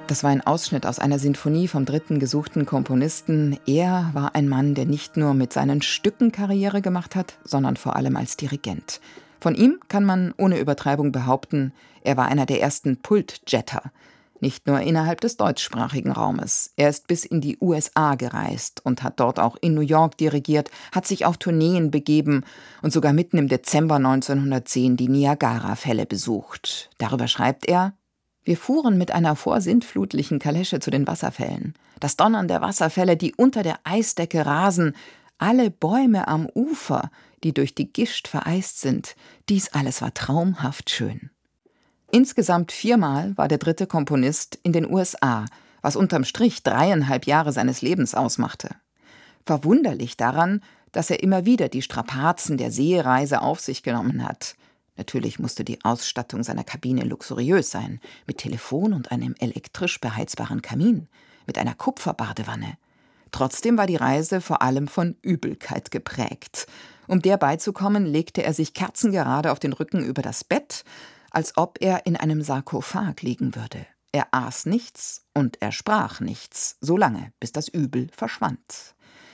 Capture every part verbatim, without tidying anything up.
Das war ein Ausschnitt aus einer Sinfonie vom dritten gesuchten Komponisten. Er war ein Mann, der nicht nur mit seinen Stücken Karriere gemacht hat, sondern vor allem als Dirigent. Von ihm kann man ohne Übertreibung behaupten, er war einer der ersten Pultjetter. Nicht nur innerhalb des deutschsprachigen Raumes. Er ist bis in die U S A gereist und hat dort auch in New York dirigiert, hat sich auf Tourneen begeben und sogar mitten im Dezember neunzehnhundertzehn die Niagara-Fälle besucht. Darüber schreibt er: Wir fuhren mit einer vorsintflutlichen Kalesche zu den Wasserfällen. Das Donnern der Wasserfälle, die unter der Eisdecke rasen, alle Bäume am Ufer, die durch die Gischt vereist sind, dies alles war traumhaft schön. Insgesamt viermal war der dritte Komponist in den U S A, was unterm Strich dreieinhalb Jahre seines Lebens ausmachte. Verwunderlich daran, dass er immer wieder die Strapazen der Seereise auf sich genommen hat. Natürlich musste die Ausstattung seiner Kabine luxuriös sein, mit Telefon und einem elektrisch beheizbaren Kamin, mit einer Kupferbadewanne. Trotzdem war die Reise vor allem von Übelkeit geprägt. Um der beizukommen, legte er sich kerzengerade auf den Rücken über das Bett, als ob er in einem Sarkophag liegen würde. Er aß nichts und er sprach nichts, so lange, bis das Übel verschwand.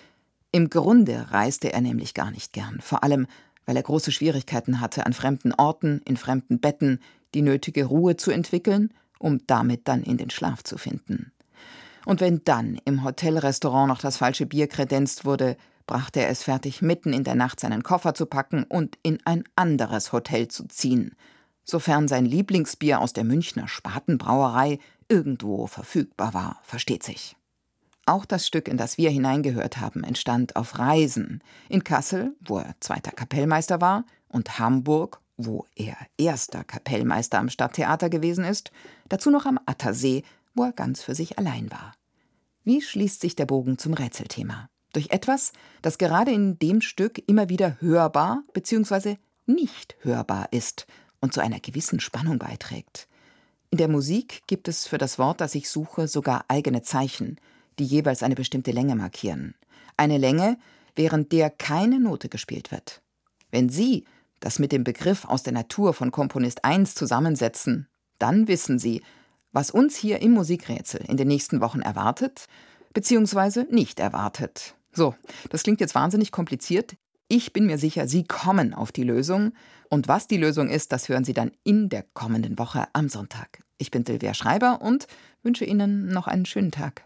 Im Grunde reiste er nämlich gar nicht gern, vor allem, weil er große Schwierigkeiten hatte, an fremden Orten, in fremden Betten die nötige Ruhe zu entwickeln, um damit dann in den Schlaf zu finden. Und wenn dann im Hotelrestaurant noch das falsche Bier kredenzt wurde, brachte er es fertig, mitten in der Nacht seinen Koffer zu packen und in ein anderes Hotel zu ziehen, sofern sein Lieblingsbier aus der Münchner Spatenbrauerei irgendwo verfügbar war, versteht sich. Auch das Stück, in das wir hineingehört haben, entstand auf Reisen. In Kassel, wo er zweiter Kapellmeister war, und Hamburg, wo er erster Kapellmeister am Stadttheater gewesen ist, dazu noch am Attersee, wo er ganz für sich allein war. Wie schließt sich der Bogen zum Rätselthema? Durch etwas, das gerade in dem Stück immer wieder hörbar bzw. nicht hörbar ist und zu einer gewissen Spannung beiträgt. In der Musik gibt es für das Wort, das ich suche, sogar eigene Zeichen, die jeweils eine bestimmte Länge markieren. Eine Länge, während der keine Note gespielt wird. Wenn Sie das mit dem Begriff aus der Natur von Komponist eins zusammensetzen, dann wissen Sie, was uns hier im Musikrätsel in den nächsten Wochen erwartet, beziehungsweise nicht erwartet. So, das klingt jetzt wahnsinnig kompliziert. Ich bin mir sicher, Sie kommen auf die Lösung. Und was die Lösung ist, das hören Sie dann in der kommenden Woche am Sonntag. Ich bin Silvia Schreiber und wünsche Ihnen noch einen schönen Tag.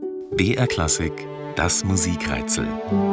B R Klassik, das Musikrätsel.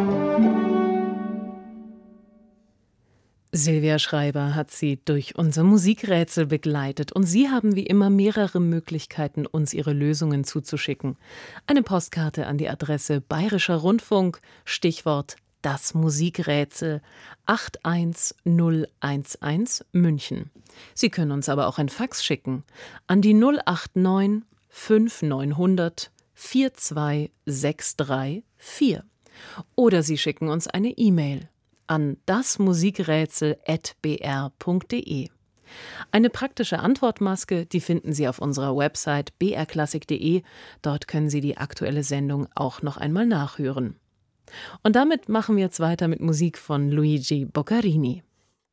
Silvia Schreiber hat Sie durch unser Musikrätsel begleitet und Sie haben wie immer mehrere Möglichkeiten, uns Ihre Lösungen zuzuschicken. Eine Postkarte an die Adresse Bayerischer Rundfunk, Stichwort Das Musikrätsel acht eins null eins eins München. Sie können uns aber auch ein Fax schicken an die null acht neun fünf neun null null vier zwei sechs drei vier. Oder Sie schicken uns eine E-Mail an dasmusikrätsel at b r punkt d e. Eine praktische Antwortmaske, die finden Sie auf unserer Website b r klassik punkt d e. Dort können Sie die aktuelle Sendung auch noch einmal nachhören. Und damit machen wir jetzt weiter mit Musik von Luigi Boccherini.